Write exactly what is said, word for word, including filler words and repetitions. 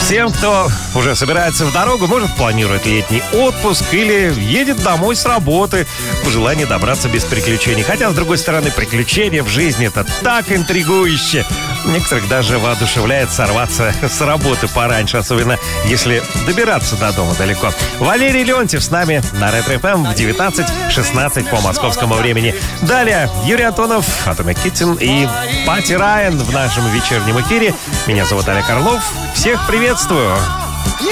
Всем, кто уже собирается в дорогу, может, планирует летний отпуск или едет домой с работы в желании добраться без приключений. Хотя, с другой стороны, приключения в жизни — это так интригующе. Некоторых даже воодушевляет сорваться с работы пораньше, особенно если добираться до дома далеко. Валерий Леонтьев с нами на Ретро-эф эм в девятнадцать шестнадцать по московскому времени. Далее Юрий Антонов, Atomic Kitten и Пати Райан в нашем вечернем эфире. Меня зовут Олег Орлов. Всех приветствую!